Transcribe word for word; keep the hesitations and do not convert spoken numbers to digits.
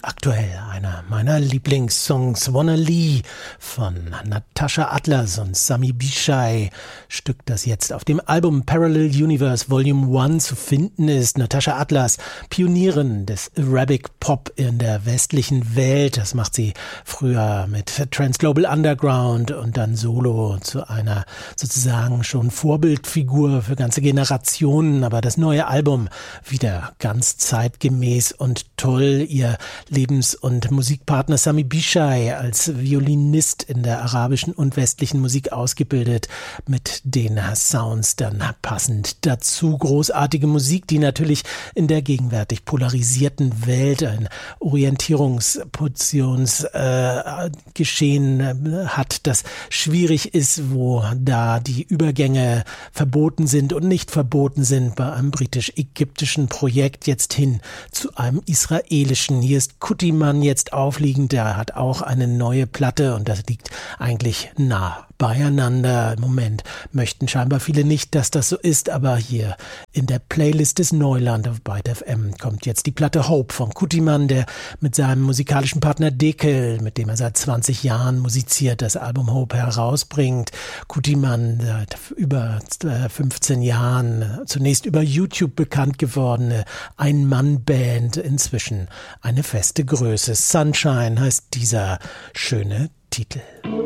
aktuell einer meiner Lieblingssongs, Wanna Lee von Natasha Atlas und Sami Bishai. Stück, das jetzt auf dem Album Parallel Universe Volume eins zu finden ist. Natasha Atlas, Pionierin des Arabic Pop in der westlichen Welt. Das macht sie früher mit Trans Global Underground und dann solo zu einer sozusagen schon Vorbildfigur für ganze Generationen. Aber das neue Album wieder ganz zeitgemäß und toll. Ihr Lebens- und Musikpartner Sami Bishai als Violinist in der arabischen und westlichen Musik ausgebildet, mit den Sounds dann passend dazu. Großartige Musik, die natürlich in der gegenwärtig polarisierten Welt ein Orientierungspositionsgeschehen äh, hat, das schwierig ist, wo da die Übergänge verboten sind und nicht verboten sind bei einem britisch-ägyptischen Projekt jetzt hin zu einem israelischen. Hier ist Kutiman jetzt aufliegend, der hat auch eine neue Platte und das liegt eigentlich nah beieinander. Im Moment möchten scheinbar viele nicht, dass das so ist, aber hier in der Playlist des Neuland auf Byte F M kommt jetzt die Platte Hope von Kutiman, der mit seinem musikalischen Partner Dekel, mit dem er seit zwanzig Jahren musiziert, das Album Hope herausbringt. Kutiman seit über fünfzehn Jahren, zunächst über YouTube bekannt gewordene Ein-Mann-Band, inzwischen eine feste Größe. Sunshine heißt dieser schöne Titel.